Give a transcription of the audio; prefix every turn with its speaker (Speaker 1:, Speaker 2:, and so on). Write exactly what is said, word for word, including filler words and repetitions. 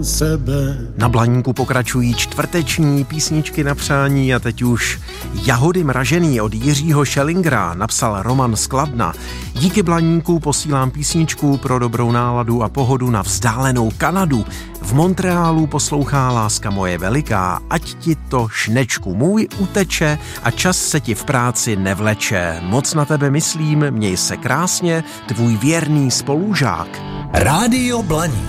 Speaker 1: sebe.
Speaker 2: Na Blaníku pokračují čtvrteční písničky na přání a teď už Jahody mražený od Jiřího Schellingera napsal Roman z Kladna. Díky Blaníku posílám písničku pro dobrou náladu a pohodu na vzdálenou Kanadu. V Montrealu poslouchá láska moje veliká, ať ti to šnečku můj uteče a čas se ti v práci nevleče. Moc na tebe myslím, měj se krásně, tvůj věrný spolužák.
Speaker 3: Rádio Blaník.